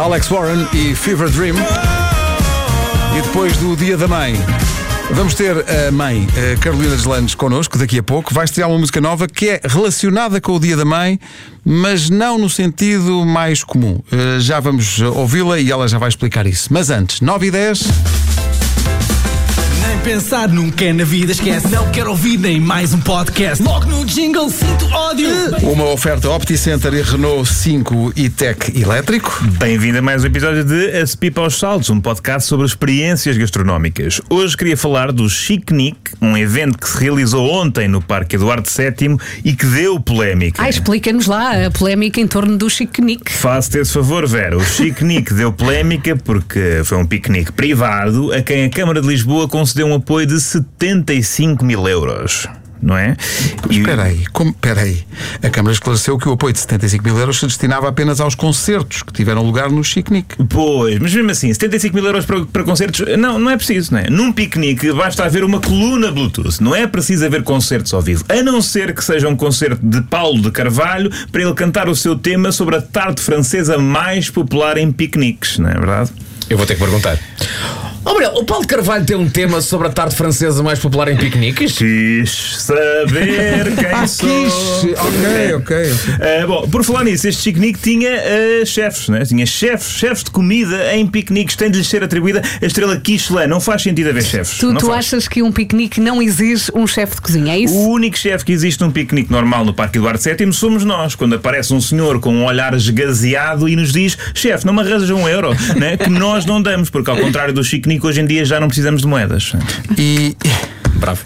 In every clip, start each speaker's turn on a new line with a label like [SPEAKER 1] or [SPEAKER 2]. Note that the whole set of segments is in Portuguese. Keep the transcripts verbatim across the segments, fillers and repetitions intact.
[SPEAKER 1] Alex Warren e Fever Dream. E depois do Dia da Mãe, vamos ter a mãe, a Carolina Deslandes, connosco daqui a pouco. Vai estrear uma música nova que é relacionada com o Dia da Mãe, mas não no sentido mais comum. Já vamos ouvi-la e ela já vai explicar isso. Mas antes, nove e dez.
[SPEAKER 2] Nem pensar nunca é na vida, esquece. Não quero ouvir nem mais um podcast. Logo no jingle sinto ódio.
[SPEAKER 1] Uma oferta OptiCenter e Renault cinco e-Tech elétrico.
[SPEAKER 3] Bem-vindo a mais um episódio de A Pipa aos Saltos, um podcast sobre experiências gastronómicas. Hoje queria falar do Chic Nick, um evento que se realizou ontem no Parque Eduardo sétimo e que deu polémica.
[SPEAKER 4] Ah, explica-nos lá a polémica em torno do Chic Nick.
[SPEAKER 3] Faço-te esse favor, Vera. O Chic Nick deu polémica porque foi um piquenique privado a quem a Câmara de Lisboa concedeu um apoio de setenta e cinco mil euros. Não é?
[SPEAKER 1] Mas espera aí, como, espera aí. A Câmara esclareceu que o apoio de setenta e cinco mil euros se destinava apenas aos concertos que tiveram lugar no Chic Nick.
[SPEAKER 3] Pois, mas mesmo assim, setenta e cinco mil euros para, para concertos, não, não é preciso, não é? Num piquenique basta haver uma coluna Bluetooth, não é preciso haver concertos ao vivo, a não ser que seja um concerto de Paulo de Carvalho para ele cantar o seu tema sobre a tarte francesa mais popular em piqueniques, não é verdade?
[SPEAKER 5] Eu vou ter que perguntar. Oh, Manuel, o Paulo de Carvalho tem um tema sobre a tarte francesa mais popular em piqueniques?
[SPEAKER 3] Quis saber quem
[SPEAKER 1] ah,
[SPEAKER 3] sou.
[SPEAKER 1] Quis. Ok, ok, ok.
[SPEAKER 3] Uh, bom, por falar nisso, este piquenique tinha uh, chefes, né? Tinha chefes, chefes de comida em piqueniques. Tem de lhes ser atribuída a estrela Michelin. Não faz sentido haver chefes.
[SPEAKER 4] Tu,
[SPEAKER 3] não
[SPEAKER 4] tu
[SPEAKER 3] faz.
[SPEAKER 4] achas que um piquenique não exige um chefe de cozinha, é isso?
[SPEAKER 3] O único chefe que existe num piquenique normal no Parque Eduardo sétimo somos nós. Quando aparece um senhor com um olhar esgazeado e nos diz: chefe, não me arranjas um euro, né? Que nós não damos, porque ao contrário do piquenique, hoje em dia já não precisamos de moedas.
[SPEAKER 1] E...
[SPEAKER 5] Bravo.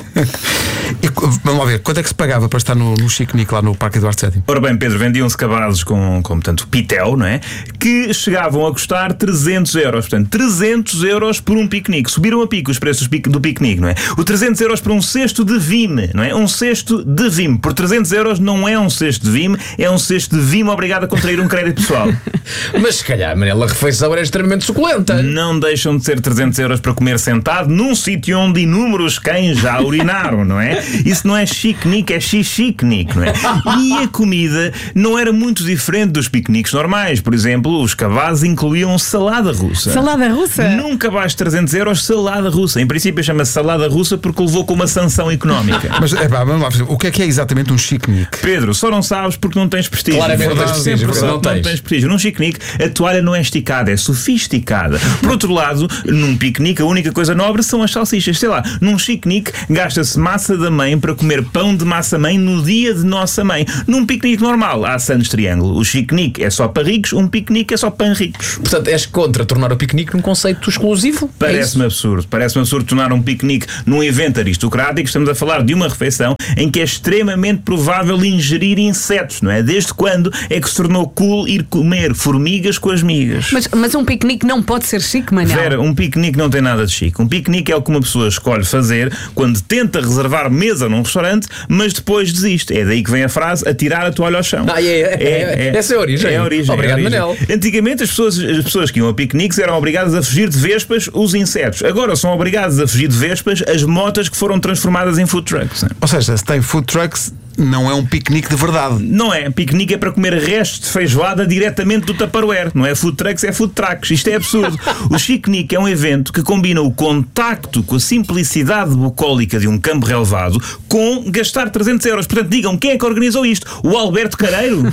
[SPEAKER 1] E, vamos lá ver, quanto é que se pagava para estar no, no Chic Nick lá no Parque Eduardo sétimo?
[SPEAKER 3] Ora bem, Pedro, vendiam-se cabazes com, com portanto, pitel, não é? Que chegavam a custar trezentos euros. Portanto, trezentos euros por um piquenique. Subiram a pico os preços do piquenique, não é? O trezentos euros por um cesto de vime, não é? Um cesto de vime. Por trezentos euros não é um cesto de vime, é um cesto de vime obrigado a contrair um crédito pessoal.
[SPEAKER 5] Mas se calhar, Manel, a refeição era extremamente suculenta.
[SPEAKER 3] Não deixam de ser trezentos euros para comer sentado num sítio onde inúmeros cães já urinaram, não é? Isso não é chique-nique, é xixi-nique, não é? E a comida não era muito diferente dos piqueniques normais. Por exemplo, os cabazes incluíam salada russa.
[SPEAKER 4] Salada russa?
[SPEAKER 3] Nunca abaixo de trezentos euros, salada russa. Em princípio chama-se salada russa porque levou com uma sanção económica.
[SPEAKER 1] Mas, é pá, vamos lá, o que é que é exatamente um Chic-nique?
[SPEAKER 3] Pedro, só não sabes porque não tens prestígio.
[SPEAKER 5] Claramente não tens prestígio,
[SPEAKER 3] Sempre
[SPEAKER 5] não
[SPEAKER 3] não
[SPEAKER 5] tens.
[SPEAKER 3] tens prestígio. Num piquenique, a toalha não é esticada, é sofisticada. Por outro lado, num piquenique, a única coisa nobre são as salsichas. Sei lá, num chique-nique, gasta-se massa da mãe para comer pão de massa-mãe no dia de nossa mãe. Num piquenique normal, há Santos Triângulo. O chique-nique é só para ricos, um piquenique é só para ricos.
[SPEAKER 5] Portanto, és contra tornar o piquenique num conceito exclusivo?
[SPEAKER 3] Parece-me
[SPEAKER 5] é
[SPEAKER 3] absurdo. Parece-me absurdo tornar um piquenique num evento aristocrático. Estamos a falar de uma refeição em que é extremamente provável ingerir insetos, não é? Desde quando é que se tornou cool ir comer formigas com as migas?
[SPEAKER 4] Mas, mas um piquenique não pode ser chique, Manel.
[SPEAKER 3] Vera, um piquenique não tem nada de chique. Um piquenique é o que uma pessoa escolhe fazer quando tenta reservar mesa num restaurante, mas depois desiste. É daí que vem a frase: atirar a toalha ao chão.
[SPEAKER 5] Ah, é, é, é, é, essa é a origem.
[SPEAKER 3] É a origem.
[SPEAKER 5] Obrigado,
[SPEAKER 3] é a origem.
[SPEAKER 5] Manel.
[SPEAKER 3] Antigamente as pessoas, as pessoas que iam a piqueniques eram obrigadas a fugir de vespas os insetos. Agora são obrigadas a fugir de vespas as motas que foram transformadas em food trucks.
[SPEAKER 1] Ou seja, se tem food trucks, não é um piquenique de verdade.
[SPEAKER 3] Não é. Piquenique é para comer restos de feijoada diretamente do Tupperware. Não é food trucks, é food trucks. Isto é absurdo. O Chic-nique é um evento que combina o contacto com a simplicidade bucólica de um campo relevado com gastar trezentos euros. Portanto, digam, quem é que organizou isto? O Alberto Careiro?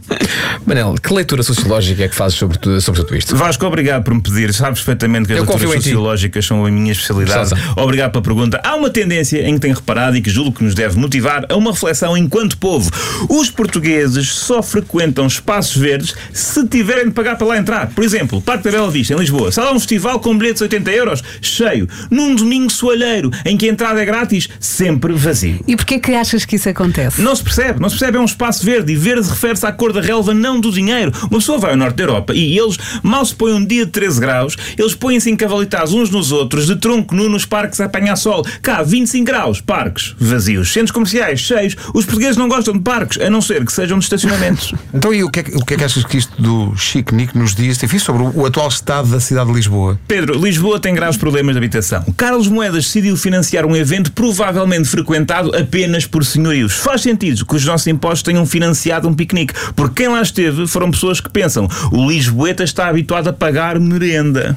[SPEAKER 5] Manel, que leitura sociológica é que fazes sobre, tu, sobre tudo isto?
[SPEAKER 3] Vasco, obrigado por me pedir. Sabes perfeitamente que as
[SPEAKER 5] Eu
[SPEAKER 3] leituras
[SPEAKER 5] confio em ti.
[SPEAKER 3] sociológicas são a minha especialidade.
[SPEAKER 5] Exato.
[SPEAKER 3] Obrigado pela pergunta. Há uma tendência em que tenho reparado e que julgo que nos deve motivar a uma reflexão enquanto povo. Os portugueses só frequentam espaços verdes se tiverem de pagar para lá entrar. Por exemplo, Parque da Bela Vista, em Lisboa. Se há lá um festival com bilhetes de oitenta euros, cheio. Num domingo soalheiro, em que a entrada é grátis, sempre vazio.
[SPEAKER 4] E porquê que achas que isso acontece?
[SPEAKER 3] Não se percebe, não se percebe, é um espaço verde. E verde refere-se à cor da relva, não do dinheiro. Uma pessoa vai ao norte da Europa e eles mal se põem um dia de treze graus, eles põem-se encavalitados uns nos outros, de tronco nu nos parques a apanhar sol. Cá, vinte e cinco graus, parques vazios. Centros comerciais cheios. Os portugueses não gostam de parques, a não ser que sejam de estacionamentos.
[SPEAKER 1] Então, e o que, é, que- o que é que achas que isto do Chic-nique nos diz, enfim, sobre o, o atual estado da cidade de Lisboa?
[SPEAKER 3] Pedro, Lisboa tem graves problemas de habitação. Carlos Moedas decidiu financiar um evento provavelmente frequentado apenas por senhorios. Faz sentido que os nossos impostos tenham financiado um piquenique. Porque quem lá esteve foram pessoas que pensam: o Lisboeta está habituado a pagar merenda.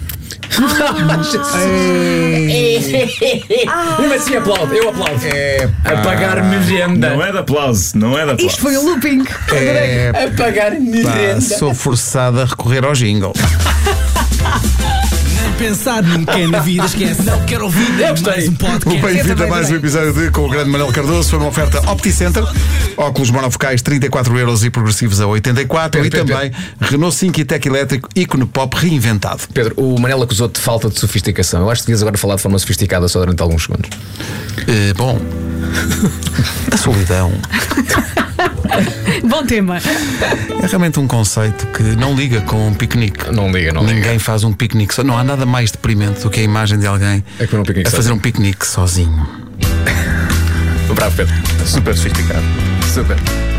[SPEAKER 5] Mas assim aplaudo, eu aplaudo. É, a pagar merenda.
[SPEAKER 3] Não é de aplauso, não é de aplauso.
[SPEAKER 4] Isto foi o looping.
[SPEAKER 1] É,
[SPEAKER 5] A pagar
[SPEAKER 1] pá,
[SPEAKER 5] merenda.
[SPEAKER 1] sou forçado a recorrer ao jingle.
[SPEAKER 2] Nem pensar nunca na vida esquece. Não quero ouvir nem mais um
[SPEAKER 1] O
[SPEAKER 2] podcast.
[SPEAKER 1] bem-vindo a mais um episódio de Com o grande Manuel Cardoso. Foi uma oferta OptiCenter, óculos monofocais trinta e quatro euros e progressivos a oitenta e quatro.
[SPEAKER 5] Pedro,
[SPEAKER 1] E
[SPEAKER 5] Pedro,
[SPEAKER 1] também Renault cinco e-Tech elétrico ícone pop reinventado.
[SPEAKER 5] Pedro, o Manel acusou-te de falta de sofisticação. Eu acho que devias agora falar de forma sofisticada só durante alguns segundos.
[SPEAKER 1] Eh, bom, a solidão
[SPEAKER 4] Bom tema.
[SPEAKER 1] é realmente um conceito que não liga com um piquenique.
[SPEAKER 5] Não liga, não
[SPEAKER 1] Ninguém
[SPEAKER 5] liga.
[SPEAKER 1] faz um piquenique só. Não há nada mais deprimente do que a imagem de alguém
[SPEAKER 5] É comer um piquenique
[SPEAKER 1] a fazer
[SPEAKER 5] sozinho.
[SPEAKER 1] um piquenique sozinho.
[SPEAKER 5] Bravo, Pedro.
[SPEAKER 3] Super sofisticado.
[SPEAKER 5] Super.